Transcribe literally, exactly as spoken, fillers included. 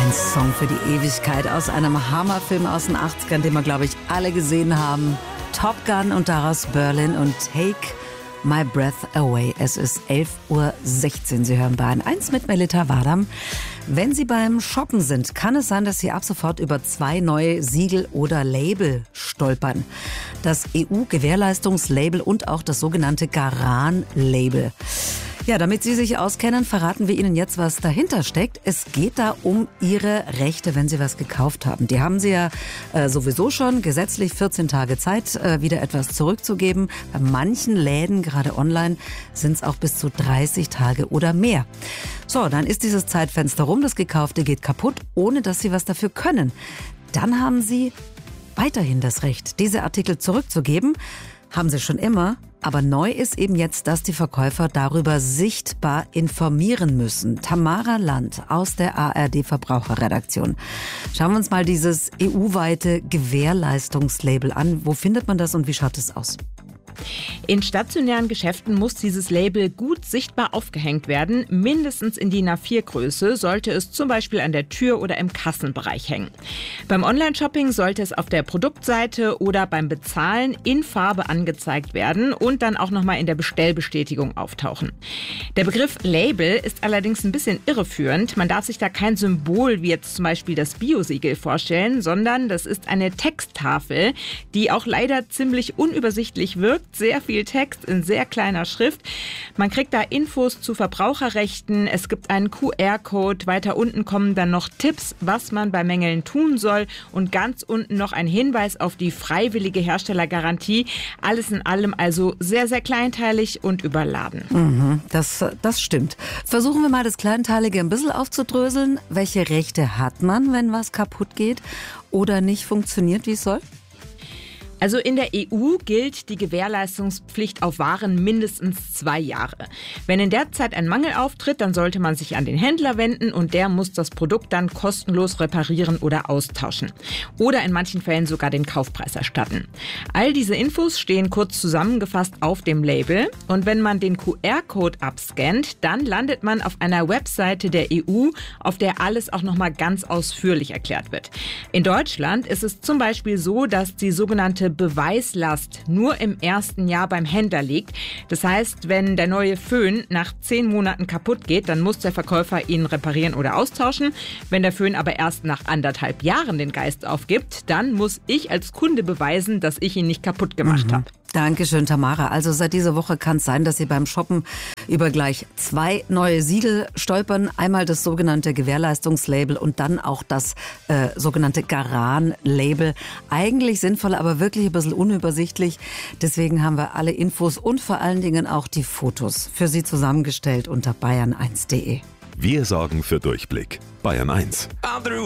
Ein Song für die Ewigkeit aus einem Hammerfilm aus den achtzigern, den wir, glaube ich, alle gesehen haben. Top Gun und daraus Berlin und Take My Breath Away. Es ist elf Uhr sechzehn. Sie hören Bayern eins mit Melita Wadam. Wenn Sie beim Shoppen sind, kann es sein, dass Sie ab sofort über zwei neue Siegel oder Label stolpern. Das E U-Gewährleistungslabel und auch das sogenannte Garan-Label. Ja, damit Sie sich auskennen, verraten wir Ihnen jetzt, was dahinter steckt. Es geht da um Ihre Rechte, wenn Sie was gekauft haben. Die haben Sie ja äh, sowieso schon gesetzlich vierzehn Tage Zeit, äh, wieder etwas zurückzugeben. Bei manchen Läden, gerade online, sind es auch bis zu dreißig Tage oder mehr. So, dann ist dieses Zeitfenster rum, das Gekaufte geht kaputt, ohne dass Sie was dafür können. Dann haben Sie weiterhin das Recht, diese Artikel zurückzugeben. Haben Sie schon immer. Aber neu ist eben jetzt, dass die Verkäufer darüber sichtbar informieren müssen. Tamara Land aus der A R D-Verbraucherredaktion. Schauen wir uns mal dieses E U-weite Gewährleistungslabel an. Wo findet man das und wie schaut es aus? In stationären Geschäften muss dieses Label gut sichtbar aufgehängt werden. Mindestens in D I N A vier Größe sollte es zum Beispiel an der Tür oder im Kassenbereich hängen. Beim Online-Shopping sollte es auf der Produktseite oder beim Bezahlen in Farbe angezeigt werden und dann auch nochmal in der Bestellbestätigung auftauchen. Der Begriff Label ist allerdings ein bisschen irreführend. Man darf sich da kein Symbol wie jetzt zum Beispiel das Bio-Siegel vorstellen, sondern das ist eine Texttafel, die auch leider ziemlich unübersichtlich wirkt. Sehr viel Text in sehr kleiner Schrift. Man kriegt da Infos zu Verbraucherrechten. Es gibt einen Q R-Code. Weiter unten kommen dann noch Tipps, was man bei Mängeln tun soll. Und ganz unten noch ein Hinweis auf die freiwillige Herstellergarantie. Alles in allem also sehr, sehr kleinteilig und überladen. Mhm, das, das stimmt. Versuchen wir mal das Kleinteilige ein bisschen aufzudröseln. Welche Rechte hat man, wenn was kaputt geht oder nicht funktioniert, wie es soll? Also in der E U gilt die Gewährleistungspflicht auf Waren mindestens zwei Jahre. Wenn in der Zeit ein Mangel auftritt, dann sollte man sich an den Händler wenden und der muss das Produkt dann kostenlos reparieren oder austauschen. Oder in manchen Fällen sogar den Kaufpreis erstatten. All diese Infos stehen kurz zusammengefasst auf dem Label und wenn man den Q R-Code abscannt, dann landet man auf einer Webseite der E U, auf der alles auch nochmal ganz ausführlich erklärt wird. In Deutschland ist es zum Beispiel so, dass die sogenannte Beweislast nur im ersten Jahr beim Händler liegt. Das heißt, wenn der neue Föhn nach zehn Monaten kaputt geht, dann muss der Verkäufer ihn reparieren oder austauschen. Wenn der Föhn aber erst nach anderthalb Jahren den Geist aufgibt, dann muss ich als Kunde beweisen, dass ich ihn nicht kaputt gemacht mhm. habe. Dankeschön, Tamara. Also seit dieser Woche kann es sein, dass Sie beim Shoppen über gleich zwei neue Siegel stolpern. Einmal das sogenannte Gewährleistungslabel und dann auch das äh, sogenannte Garan-Label. Eigentlich sinnvoll, aber wirklich ein bisschen unübersichtlich. Deswegen haben wir alle Infos und vor allen Dingen auch die Fotos für Sie zusammengestellt unter bayern eins punkt de. Wir sorgen für Durchblick. Bayern eins.